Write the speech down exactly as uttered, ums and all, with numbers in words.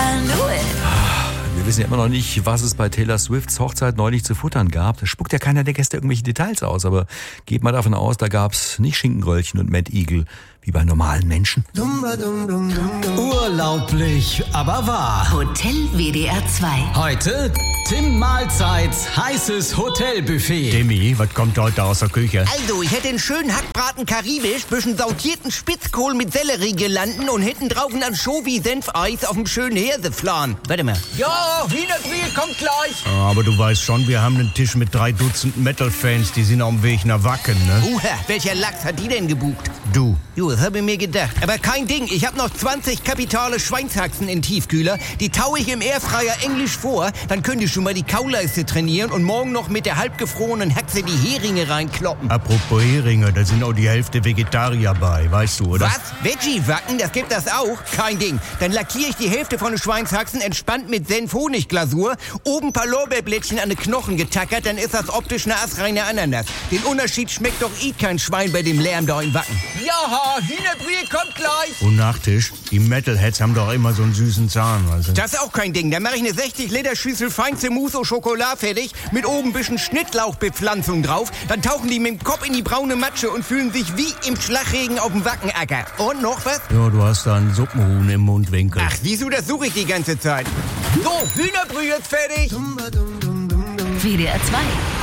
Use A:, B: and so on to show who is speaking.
A: I knew it.
B: Wir wissen ja immer noch nicht, was es bei Taylor Swifts Hochzeit neulich zu futtern gab. Da spuckt ja keiner der Gäste irgendwelche Details aus, aber geht mal davon aus, da gab's nicht Schinkenröllchen und Mad Eagle wie bei normalen Menschen.
C: Urlaublich, aber wahr.
A: Hotel W D R zwei.
C: Heute Tim Mahlzeits heißes Hotelbuffet. Timmy, was kommt heute aus der Küche?
D: Also, ich hätte einen schönen Hackbraten karibisch, bisschen sautierten Spitzkohl mit Selleriegelanden und hinten drauf ein Anchovy-Senfeis auf dem schönen Hirseflan. Warte mal.
E: Ja, Wienergril kommt gleich.
C: Aber du weißt schon, wir haben einen Tisch mit drei Dutzend Metal-Fans, die sind auf dem Weg nach Wacken, ne?
D: Uha, welcher Lachs hat die denn gebucht?
C: Du.
D: Jo, das habe ich mir gedacht. Aber kein Ding, ich habe noch zwanzig kapitale Schweinshaxen in Tiefkühler. Die taue ich im Airfryer englisch vor. Dann könnt ihr schon mal die Kauleiste trainieren und morgen noch mit der halbgefrorenen Haxe die Heringe reinkloppen.
C: Apropos Heringe, da sind auch die Hälfte Vegetarier bei, weißt du, oder?
D: Was? Veggie-Wacken? Das gibt das auch? Kein Ding. Dann lackiere ich die Hälfte von den Schweinshaxen entspannt mit Senf-Honig-Glasur. Oben ein paar Lorbeerblättchen an den Knochen getackert, dann ist das optisch eine astreine Ananas. Den Unterschied schmeckt doch eh kein Schwein bei dem Lärm da im Wacken.
E: Ja, Hühnerbrühe kommt gleich.
C: Und Nachtisch? Die Metalheads haben doch immer so einen süßen Zahn, weißt du?
D: Das ist auch kein Ding. Dann mache ich eine sechzig Liter Schüssel feinste Mousse au Chocolat fertig, mit oben ein bisschen Schnittlauchbepflanzung drauf. Dann tauchen die mit dem Kopf in die braune Matsche und fühlen sich wie im Schlagregen auf dem Wackenacker. Und noch was?
C: Ja, du hast da einen Suppenhuhn im Mundwinkel.
D: Ach, siehst du, das suche ich die ganze Zeit.
E: So, Hühnerbrühe ist fertig.
A: W D R zwei.